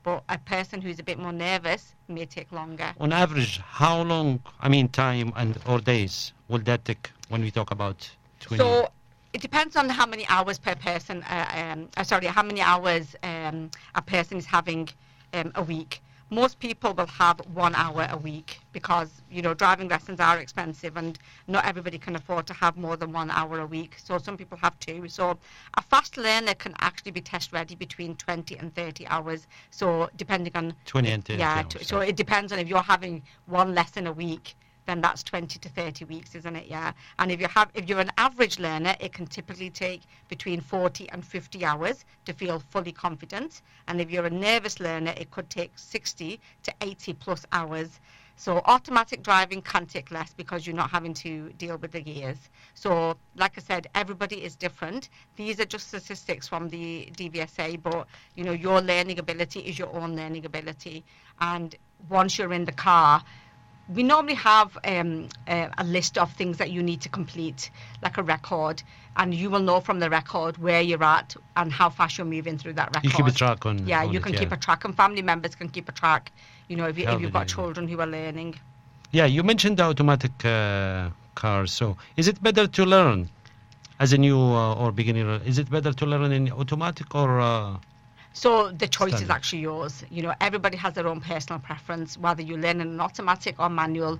but a person who's a bit more nervous may take longer. On average, how long, time or days will that take when we talk about 20? So it depends on how many hours per person, how many hours a person is having a week. Most people will have 1 hour a week because, driving lessons are expensive and not everybody can afford to have more than 1 hour a week. So some people have 2. So a fast learner can actually be test ready between 20 and 30 hours. So depending on 20 and 30 hours. So it depends on if you're having 1 lesson a week, then that's 20 to 30 weeks, isn't it? Yeah. And if you're an average learner, it can typically take between 40 and 50 hours to feel fully confident. And if you're a nervous learner, it could take 60 to 80 plus hours. So automatic driving can take less because you're not having to deal with the gears. So like I said, everybody is different. These are just statistics from the DVSA, but your learning ability is your own learning ability. And once you're in the car, we normally have a list of things that you need to complete, like a record, and you will know from the record where you're at and how fast you're moving through that record. You keep a track on. Yeah, you can keep a track, and family members can keep a track. If you've got children who are learning. Yeah, you mentioned the automatic cars. So, is it better to learn as a new or beginner? Is it better to learn in automatic or? So the choice Standard. is actually yours. Everybody has their own personal preference, whether you learn in an automatic or manual.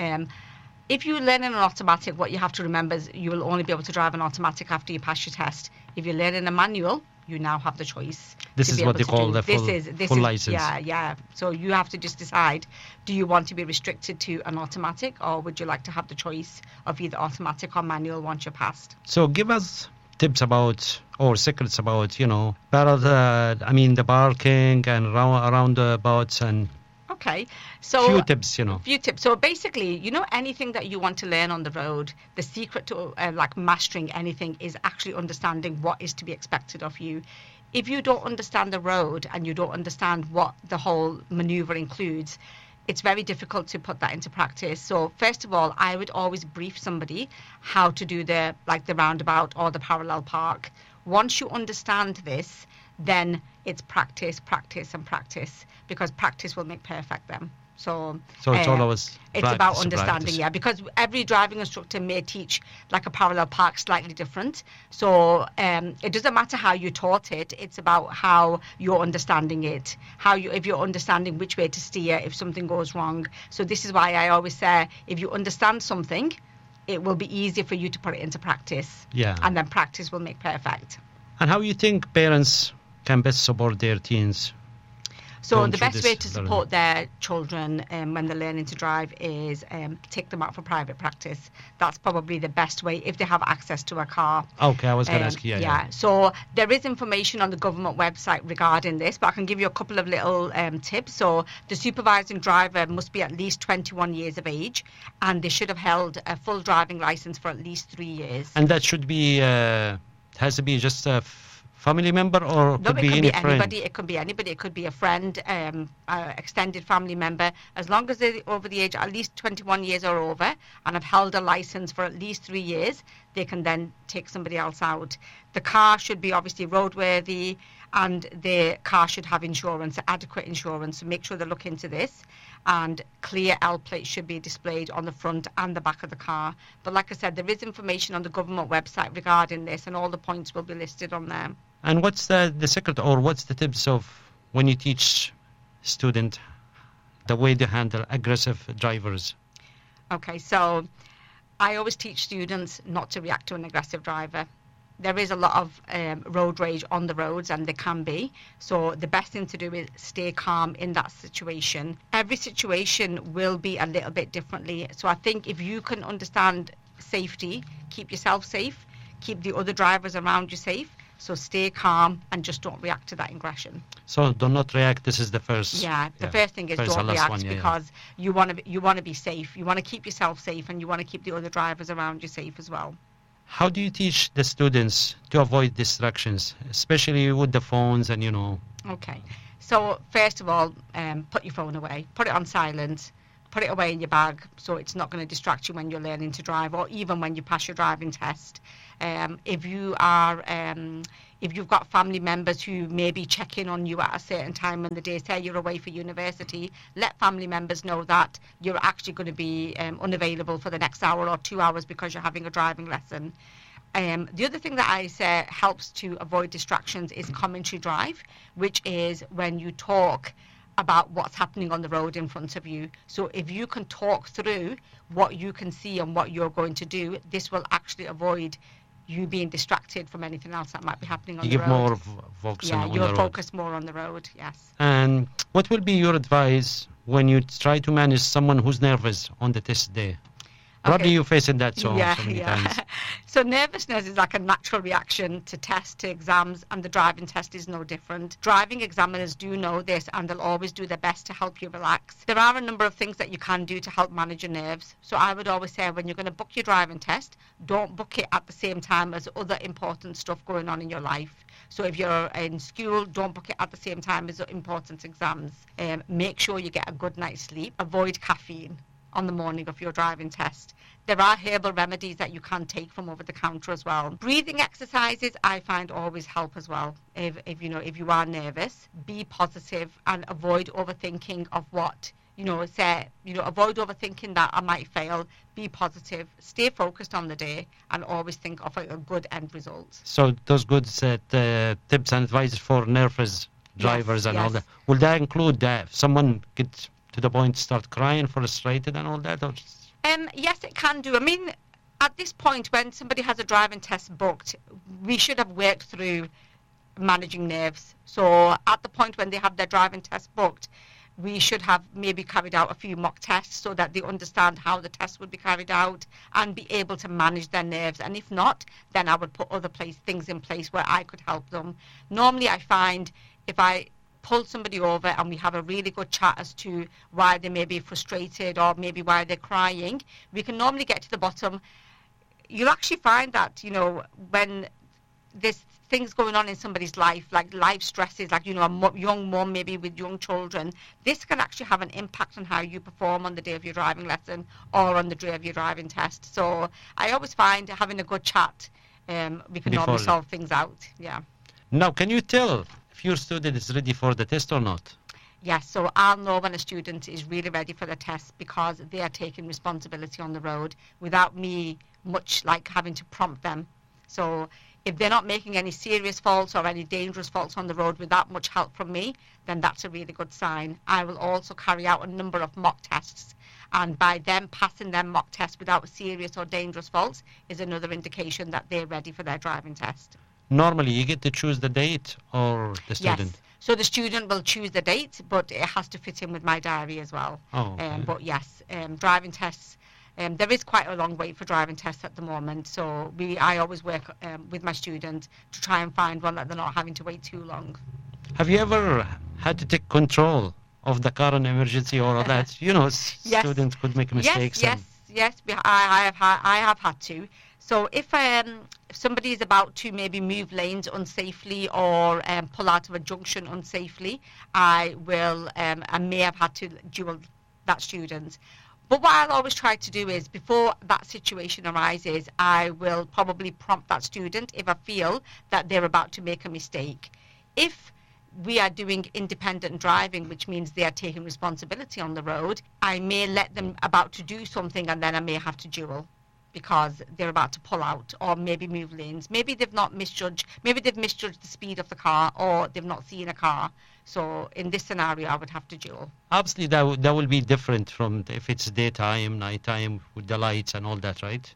If you learn in an automatic, what you have to remember is you will only be able to drive an automatic after you pass your test. If you learn in a manual, you now have the choice. This is what they call the full license. Yeah. So you have to just decide, do you want to be restricted to an automatic, or would you like to have the choice of either automatic or manual once you're passed? So give us tips about or secrets about the parking and roundabouts and few tips. So basically, anything that you want to learn on the road, the secret to mastering anything is actually understanding what is to be expected of you. If you don't understand the road and you don't understand what the whole maneuver includes, it's very difficult to put that into practice. So first of all, I would always brief somebody how to do the roundabout or the parallel park. Once you understand this, then it's practice, because practice will make perfect then. So it's always about understanding, because every driving instructor may teach like a parallel park slightly different. So it doesn't matter how you taught it, it's about how you're understanding it, if you're understanding which way to steer if something goes wrong. So this is why I always say, if you understand something, it will be easier for you to put it into practice. Yeah. And then practice will make perfect. And how you think parents can best support their teens? So the best way to support their children when they're learning to drive is take them out for private practice. That's probably the best way if they have access to a car. Okay, I was going to ask you. Yeah. So there is information on the government website regarding this, but I can give you a couple of little tips. So the supervising driver must be at least 21 years of age, and they should have held a full driving license for at least 3 years. And that should be, has to be just a family member, or no, could be any friend? Anybody. It could be anybody. It could be a friend, extended family member. As long as they're over the age, at least 21 years or over, and have held a license for at least 3 years, they can then take somebody else out. The car should be obviously roadworthy, and the car should have insurance, adequate insurance. So make sure they look into this. And clear L plates should be displayed on the front and the back of the car. But like I said, there is information on the government website regarding this, and all the points will be listed on there. And what's the secret, or what's the tips of when you teach student the way to handle aggressive drivers? Okay, so I always teach students not to react to an aggressive driver. There is a lot of road rage on the roads, and there can be. So the best thing to do is stay calm in that situation. Every situation will be a little bit differently. So I think if you can understand safety, keep yourself safe, keep the other drivers around you safe. So stay calm and just don't react to that aggression. So do not react. This is the first. First thing is don't react, because you want to be safe. You want to keep yourself safe, and you want to keep the other drivers around you safe as well. How do you teach the students to avoid distractions, especially with the phones and Okay. So first of all, put your phone away. Put it on silent. put it away in your bag so it's not going to distract you when you're learning to drive, or even when you pass your driving test. If you've got family members who maybe check in on you at a certain time in the day, say you're away for university, let family members know that you're actually going to be unavailable for the next hour or 2 hours because you're having a driving lesson. The other thing that I say helps to avoid distractions is commentary drive, which is when you talk about what's happening on the road in front of you. So if you can talk through what you can see and what you're going to do, this will actually avoid you being distracted from anything else that might be happening on the road. You give more focus on the road. You'll focus more on the road, yes. And what will be your advice when you try to manage someone who's nervous on the test day? Probably you're facing that so many times. So nervousness is like a natural reaction to tests, to exams, and the driving test is no different. Driving examiners do know this, and they'll always do their best to help you relax. There are a number of things that you can do to help manage your nerves. So I would always say when you're going to book your driving test, don't book it at the same time as other important stuff going on in your life. So if you're in school, don't book it at the same time as important exams. Make sure you get a good night's sleep. Avoid caffeine on the morning of your driving test. There are herbal remedies that you can take from over the counter as well. Breathing exercises I find always help as well. If you are nervous, be positive and avoid overthinking of what avoid overthinking that I might fail. Be positive, stay focused on the day, and always think of a good end result. So those good tips and advice for nervous drivers and all that. Will that include that if someone gets to the point start crying, frustrated and all that? Or yes, it can do. I mean, at this point, when somebody has a driving test booked, we should have worked through managing nerves. So at the point when they have their driving test booked, we should have maybe carried out a few mock tests so that they understand how the test would be carried out and be able to manage their nerves. And if not, then I would put other things in place where I could help them. Normally, I find if I pull somebody over and we have a really good chat as to why they may be frustrated or maybe why they're crying, we can normally get to the bottom. You'll actually find that, when there's things going on in somebody's life, like life stresses, like, a young mum maybe with young children, this can actually have an impact on how you perform on the day of your driving lesson or on the day of your driving test. So I always find having a good chat, we can normally solve things out. Yeah. Now, can you tell if your student is ready for the test or not? Yes, so I'll know when a student is really ready for the test because they are taking responsibility on the road without me much like having to prompt them. So if they're not making any serious faults or any dangerous faults on the road without much help from me, then that's a really good sign. I will also carry out a number of mock tests, and by them passing them mock tests without serious or dangerous faults is another indication that they're ready for their driving test. Normally, you get to choose the date or the student? Yes. So the student will choose the date, but it has to fit in with my diary as well. Oh, okay. But yes, driving tests, there is quite a long wait for driving tests at the moment. So I always work with my students to try and find one that they're not having to wait too long. Have you ever had to take control of the car in emergency or all that? Yes. Students could make mistakes. Yes, I have had to. So if somebody is about to maybe move lanes unsafely or pull out of a junction unsafely, I may have had to duel that student. But what I'll always try to do is, before that situation arises, I will probably prompt that student if I feel that they're about to make a mistake. If we are doing independent driving, which means they are taking responsibility on the road, I may let them about to do something and then I may have to duel, because they're about to pull out or maybe move lanes. Maybe they've misjudged the speed of the car, or they've not seen a car. So in this scenario, I would have to duel. Obviously, that will be different from if it's daytime, nighttime, with the lights and all that, right?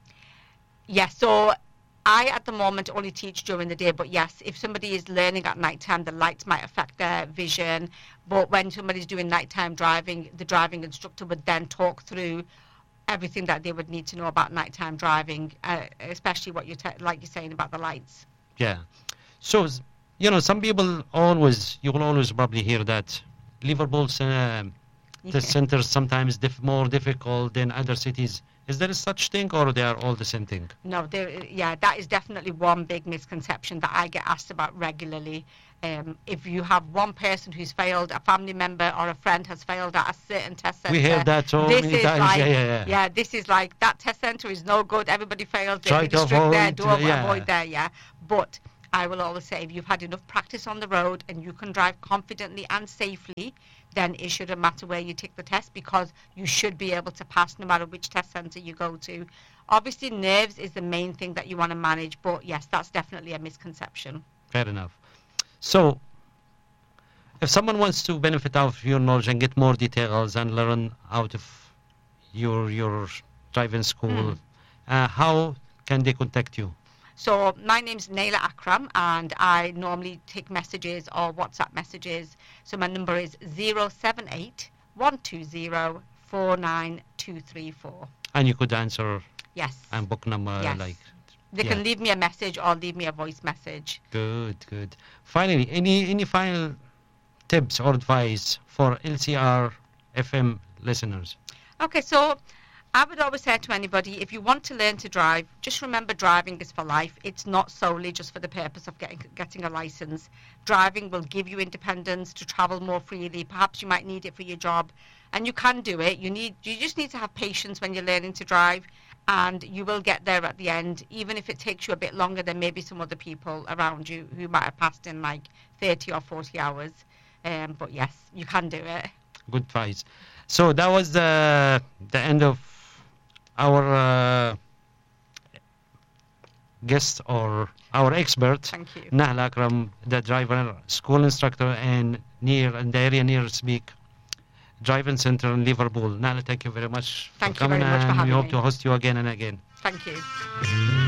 Yes, so I at the moment only teach during the day, but yes, if somebody is learning at nighttime, the lights might affect their vision. But when somebody's doing nighttime driving, the driving instructor would then talk through everything that they would need to know about nighttime driving, especially what you're saying about the lights. Yeah. So, some people you will always probably hear that Liverpool's the center is sometimes more difficult than other cities. Is there such thing, or they are all the same thing? No, that is definitely one big misconception that I get asked about regularly. If you have one person who's failed, a family member or a friend has failed at a certain test centre, We hear that so this many is times. like, Yeah. this is like, that test centre is no good, everybody fails, they're Try really to strict there, avoid, do yeah. avoid there, yeah. But I will always say, if you've had enough practice on the road and you can drive confidently and safely, then it shouldn't matter where you take the test, because you should be able to pass no matter which test centre you go to. Obviously, nerves is the main thing that you want to manage, but yes, that's definitely a misconception. Fair enough. So, if someone wants to benefit out of your knowledge and get more details and learn out of your driving school, how can they contact you? So my name's Naila Akram, and I normally take messages or WhatsApp messages. So my number is 078 120 49234. And you could answer Yes. and book number Yes. like. They yeah. can leave me a message or leave me a voice message. Good. Finally, any final tips or advice for LCR FM listeners? Okay, so I would always say to anybody, if you want to learn to drive, just remember driving is for life. It's not solely just for the purpose of getting a license. Driving will give you independence to travel more freely. Perhaps you might need it for your job, and you can do it. You just need to have patience when you're learning to drive, and you will get there at the end, even if it takes you a bit longer than maybe some other people around you who might have passed in like 30 or 40 hours. But yes, you can do it. Good advice. So that was the end of our guest or our expert, Thank you. Naila Akram, the driver, school instructor, and in the area near Speak Driving Center in Liverpool. Naila, thank you very much Thank for you coming, very much for and we having hope me. to host you again and again. Thank you.